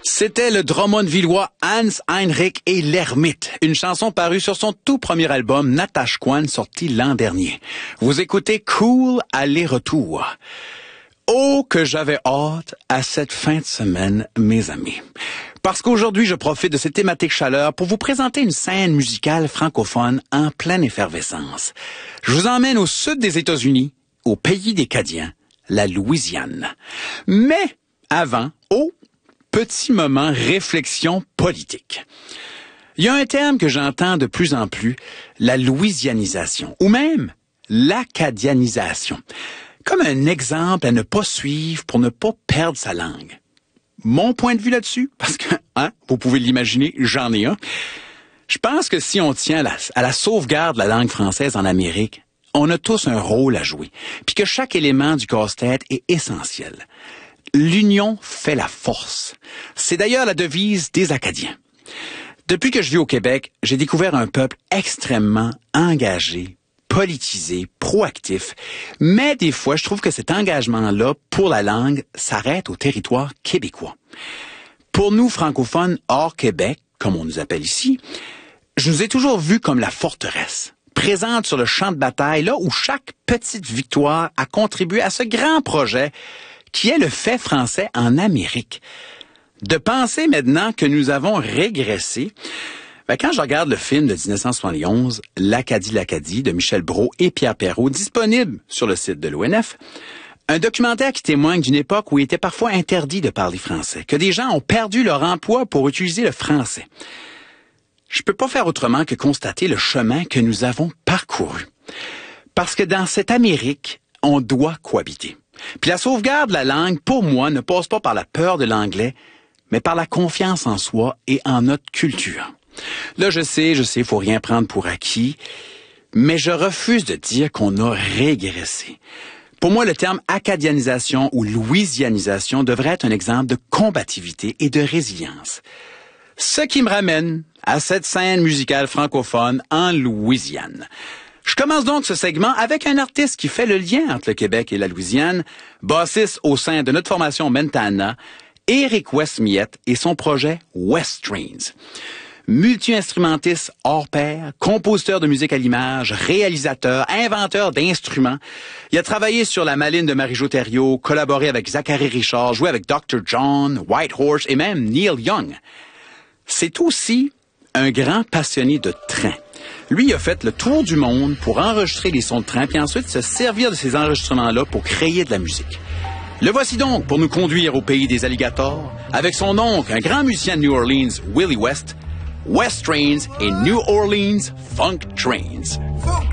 C'était le Drummondvillois Hans-Heinrich et l'Ermite, une chanson parue sur son tout premier album Natashquan sorti l'an dernier. Vous écoutez Cool aller-retour. Oh, que j'avais hâte à cette fin de semaine, mes amis. Parce qu'aujourd'hui, je profite de cette thématique chaleur pour vous présenter une scène musicale francophone en pleine effervescence. Je vous emmène au sud des États-Unis, au pays des Cadiens, la Louisiane. Mais avant, petit moment réflexion politique. Il y a un terme que j'entends de plus en plus, la louisianisation, ou même l'acadianisation, comme un exemple à ne pas suivre pour ne pas perdre sa langue. Mon point de vue là-dessus, parce que, vous pouvez l'imaginer, j'en ai un. Je pense que si on tient à la sauvegarde de la langue française en Amérique, on a tous un rôle à jouer, puis que chaque élément du casse-tête est essentiel. L'union fait la force. C'est d'ailleurs la devise des Acadiens. Depuis que je vis au Québec, j'ai découvert un peuple extrêmement engagé, politisé, proactif, mais des fois, je trouve que cet engagement-là pour la langue s'arrête au territoire québécois. Pour nous, francophones hors Québec, comme on nous appelle ici, je nous ai toujours vus comme la forteresse, présente sur le champ de bataille, là où chaque petite victoire a contribué à ce grand projet qui est le fait français en Amérique. De penser maintenant que nous avons régressé, quand je regarde le film de 1971, L'Acadie de Michel Brault et Pierre Perrault, disponible sur le site de l'ONF, un documentaire qui témoigne d'une époque où il était parfois interdit de parler français, que des gens ont perdu leur emploi pour utiliser le français. Je peux pas faire autrement que constater le chemin que nous avons parcouru. Parce que dans cette Amérique, on doit cohabiter. Puis la sauvegarde de la langue, pour moi, ne passe pas par la peur de l'anglais, mais par la confiance en soi et en notre culture. Là, je sais, faut rien prendre pour acquis, mais je refuse de dire qu'on a régressé. Pour moi, le terme acadianisation ou louisianisation devrait être un exemple de combativité et de résilience. Ce qui me ramène à cette scène musicale francophone en Louisiane. Je commence donc ce segment avec un artiste qui fait le lien entre le Québec et la Louisiane, bassiste au sein de notre formation Mentana, Éric Westmiette et son projet West Trains. Multi-instrumentiste hors pair, compositeur de musique à l'image, réalisateur, inventeur d'instruments. Il a travaillé sur La Maline de Marie-Jo Thériault, collaboré avec Zachary Richard, joué avec Dr. John, Whitehorse et même Neil Young. C'est aussi un grand passionné de train. Lui, il a fait le tour du monde pour enregistrer les sons de train, puis ensuite se servir de ces enregistrements-là pour créer de la musique. Le voici donc pour nous conduire au pays des alligators, avec son oncle, un grand musicien de New Orleans, Willie West, West Trains et New Orleans Funk Trains.